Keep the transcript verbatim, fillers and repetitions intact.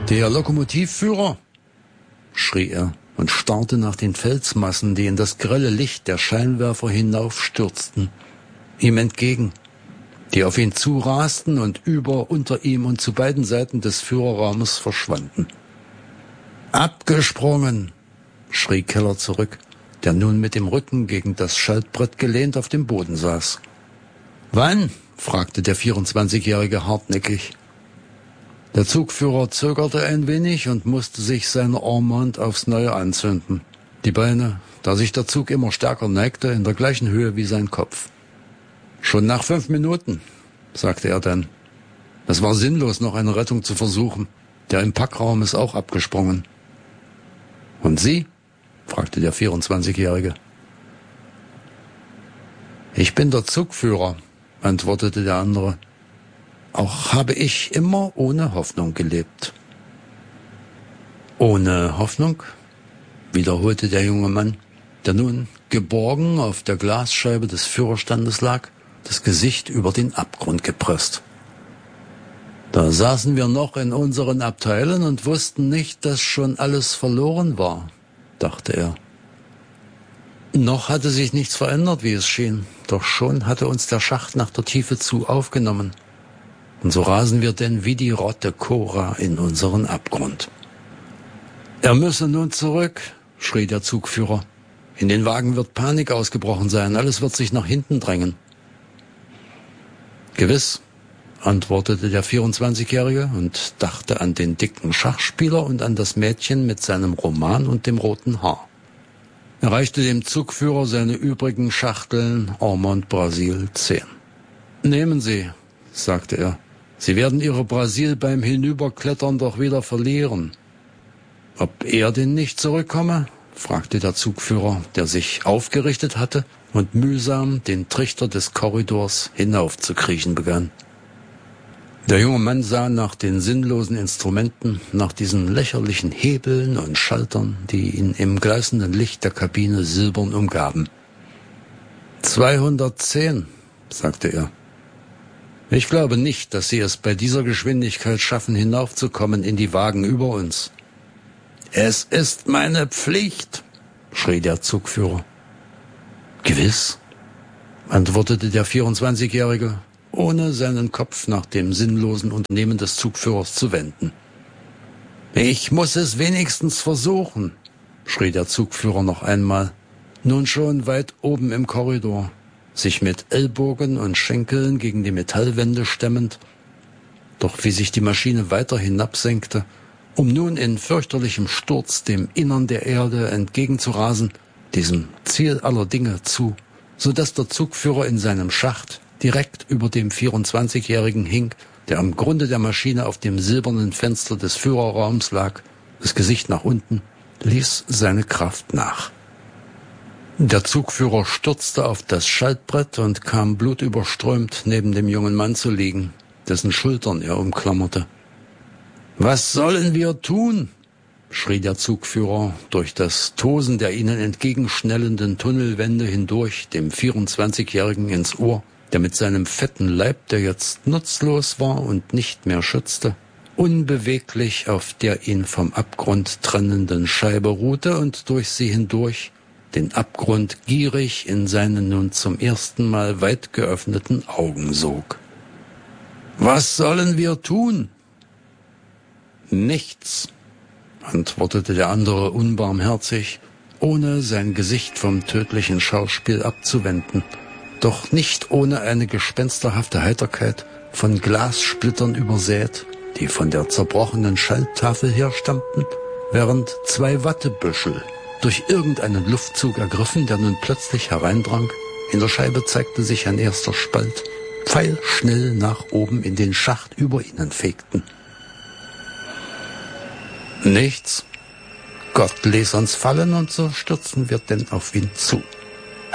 Der Lokomotivführer, schrie er und starrte nach den Felsmassen, die in das grelle Licht der Scheinwerfer hinaufstürzten, ihm entgegen, die auf ihn zurasten und über, unter ihm und zu beiden Seiten des Führerraumes verschwanden. »Abgesprungen«, schrie Keller zurück, der nun mit dem Rücken gegen das Schaltbrett gelehnt auf dem Boden saß. »Wann?« fragte der vierundzwanzigjährige hartnäckig. Der Zugführer zögerte ein wenig und musste sich seine Ormond aufs Neue anzünden. Die Beine, da sich der Zug immer stärker neigte, in der gleichen Höhe wie sein Kopf. »Schon nach fünf Minuten«, sagte er dann. Es war sinnlos, noch eine Rettung zu versuchen. Der im Packraum ist auch abgesprungen. »Und Sie?« fragte der vierundzwanzigjährige. »Ich bin der Zugführer«, antwortete der andere. »Auch habe ich immer ohne Hoffnung gelebt.« »Ohne Hoffnung?«, wiederholte der junge Mann, der nun geborgen auf der Glasscheibe des Führerstandes lag, das Gesicht über den Abgrund gepresst. »Da saßen wir noch in unseren Abteilen und wussten nicht, dass schon alles verloren war«, dachte er. Noch hatte sich nichts verändert, wie es schien, doch schon hatte uns der Schacht nach der Tiefe zu aufgenommen. Und so rasen wir denn wie die Rotte Cora in unseren Abgrund. »Er müsse nun zurück«, schrie der Zugführer. »In den Wagen wird Panik ausgebrochen sein, alles wird sich nach hinten drängen.« »Gewiss«, antwortete der vierundzwanzigjährige und dachte an den dicken Schachspieler und an das Mädchen mit seinem Roman und dem roten Haar. Er reichte dem Zugführer seine übrigen Schachteln Ormond Brasil zehn. »Nehmen Sie«, sagte er, »Sie werden Ihre Brasil beim Hinüberklettern doch wieder verlieren.« »Ob er denn nicht zurückkomme?«, fragte der Zugführer, der sich aufgerichtet hatte und mühsam den Trichter des Korridors hinaufzukriechen begann. Der junge Mann sah nach den sinnlosen Instrumenten, nach diesen lächerlichen Hebeln und Schaltern, die ihn im gleißenden Licht der Kabine silbern umgaben. »zweihundertzehn«, sagte er. »Ich glaube nicht, dass Sie es bei dieser Geschwindigkeit schaffen, hinaufzukommen in die Wagen über uns.« »Es ist meine Pflicht«, schrie der Zugführer. »Gewiss«, antwortete der vierundzwanzigjährige, ohne seinen Kopf nach dem sinnlosen Unternehmen des Zugführers zu wenden. »Ich muss es wenigstens versuchen«, schrie der Zugführer noch einmal, nun schon weit oben im Korridor, sich mit Ellbogen und Schenkeln gegen die Metallwände stemmend. Doch wie sich die Maschine weiter hinabsenkte, um nun in fürchterlichem Sturz dem Innern der Erde entgegenzurasen, diesem Ziel aller Dinge zu, so dass der Zugführer in seinem Schacht direkt über dem vierundzwanzigjährigen hing, der am Grunde der Maschine auf dem silbernen Fenster des Führerraums lag, das Gesicht nach unten, ließ seine Kraft nach. Der Zugführer stürzte auf das Schaltbrett und kam blutüberströmt neben dem jungen Mann zu liegen, dessen Schultern er umklammerte. »Was sollen wir tun?«, schrie der Zugführer durch das Tosen der ihnen entgegenschnellenden Tunnelwände hindurch dem vierundzwanzigjährigen ins Ohr, der mit seinem fetten Leib, der jetzt nutzlos war und nicht mehr schützte, unbeweglich auf der ihn vom Abgrund trennenden Scheibe ruhte und durch sie hindurch den Abgrund gierig in seine nun zum ersten Mal weit geöffneten Augen sog. »Was sollen wir tun?« »Nichts«, antwortete der andere unbarmherzig, ohne sein Gesicht vom tödlichen Schauspiel abzuwenden, doch nicht ohne eine gespensterhafte Heiterkeit, von Glassplittern übersät, die von der zerbrochenen Schalttafel herstammten, während zwei Wattebüschel, durch irgendeinen Luftzug ergriffen, der nun plötzlich hereindrang, in der Scheibe zeigte sich ein erster Spalt, pfeilschnell nach oben in den Schacht über ihnen fegten. »Nichts. Gott ließ uns fallen und so stürzen wir denn auf ihn zu.«